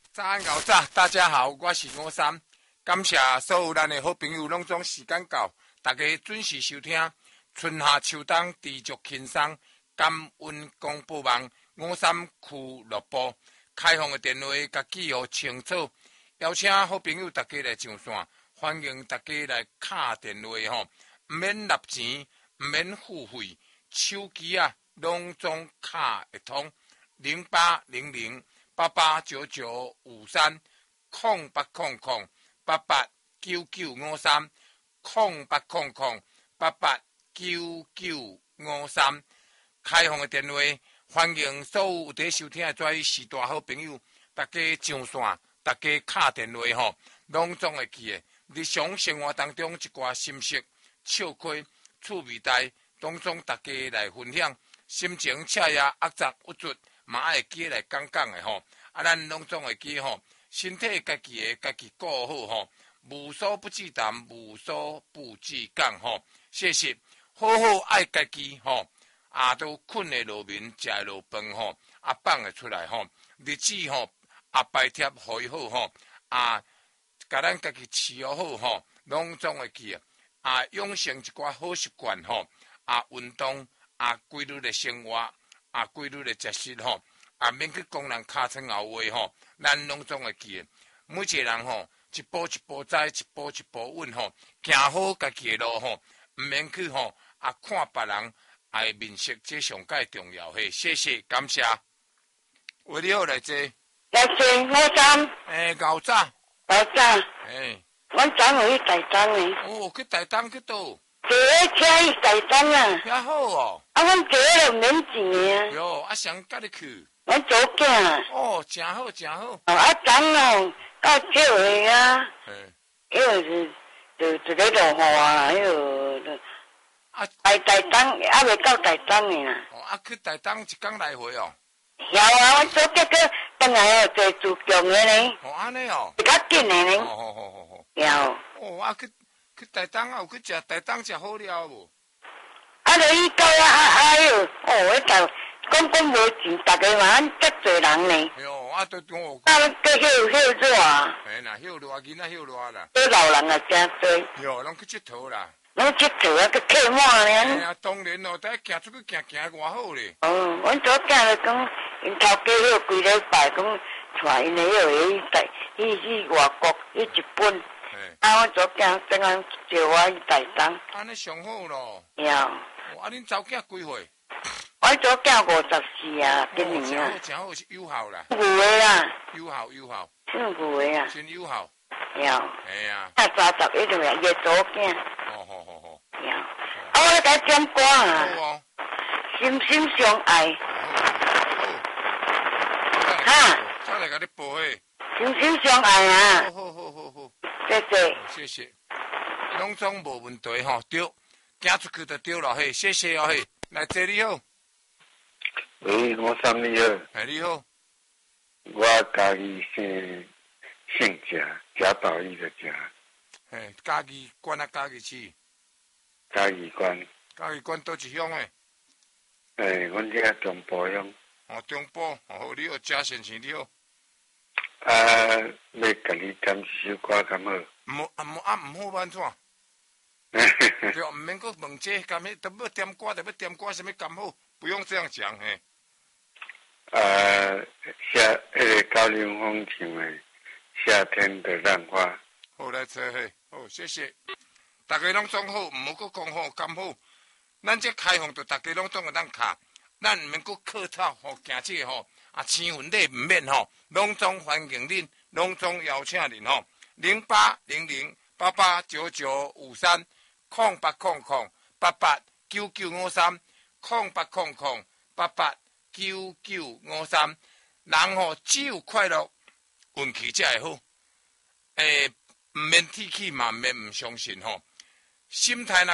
早安牛早，大家好，我是吴三，感谢所有咱的好朋友拢总时间到，大家准时收听春夏秋冬持续轻松感恩广播网吴三俱乐部开放的电话，甲记号清楚，邀请好朋友大家来上线，欢迎大家来敲电话吼，唔免纳钱，唔免付费，手机啊拢总敲会通08008899530800889953开放的电话，欢迎所有在收听的这时代好朋友，大家上线，大家敲电话吼，拢总会记的。日常生活当中一寡心事、笑亏、趣味代，拢总大家来分享，心情惬意、压杂不足。嘛爱记来讲讲的吼，咱拢总会记吼，身体家己的家己顾好吼，无所不至谈，无所不至讲吼。谢谢，好好爱家己吼，都困的落眠，食的落饭吼，放的出来吼，日子吼白贴好伊好吼，甲咱家己饲好吼，拢总会记养成一寡好习惯吼，运动规律的生活。规律的食食吼，免去讲人尻川后话吼，咱拢总会记的。每一个人吼，一步一步走，一步一步稳吼，行好家己的路吼，唔免去吼看别人面色，这上介重要嘿。谢谢，感谢。喂，你好，来坐。 来坐，我三。 牛早。 牛早。我昨有去台东的。 哦，去台东去倒？ 坐车去台东啊。 遐好哦。 阮坐了免钱啊。 哟，谁甲你去？ 阮祖囝。 哦，真好，真好。 昨哦，到7月啊。迄个是就一个落雨啊，迄个。台东未到台东的啦。 去台东一天来回哦。 晓啊，阮祖囝去等下坐自强的呢。 安尼哦。 比较紧的呢。 好。 晓。 去台东有去食台东食好料无？ 就伊到迄讲无钱，大家嘛遮侪人呢。 哟，都我。 搁休热啊。 啦，休热，囡仔休热啦。 都老人啊，真多。 哟，拢去佚佗啦。 拢佚佗啊，搁客满呢。当然咯，等下行出去行偌好咧。 阮祖囝就讲，因头家迄规礼拜讲，带因的去外国去日本。阮祖囝等下招我去台东。 安尼上好咯。恁祖囝几岁？ 阮祖囝54啊，今年啊。 真好，是有效啦。 有的啦。 有效。 真有的啊。 真有效。 啊。31岁啊，伊的祖囝。 好。 我咧甲点歌啊。 好哦。 心心相爱。哈。 再来甲你报嘿。 心心相爱啊。 好。谢谢。拢总无问题吼，对，行出去就对了嘿，谢谢哦嘿，来坐你好。 喂，我三你好。 你好。 我家己姓贾宝义的贾。 嘉义县啊，嘉义市。 嘉义县。 嘉义县倒一乡诶？ 阮这中部乡。 中部，好，你好，贾先生你好。 要甲你点一首歌敢好？ 唔好办怎？对，唔免阁问这，干咩？要点歌，什么咁好？不用这样讲嘿。 个高凌风唱的《夏天的浪花》。 好来坐嘿，好谢谢。大家拢总好，唔好阁讲好咁好。咱这开放就大家拢总会当卡，咱唔免阁客套吼，行这吼千分礼唔免吼，拢总欢迎恁，拢总邀请恁吼。08008899530800889953，人吼只有快乐，运气才会好。唔免提起嘛，唔免唔相信吼，心态若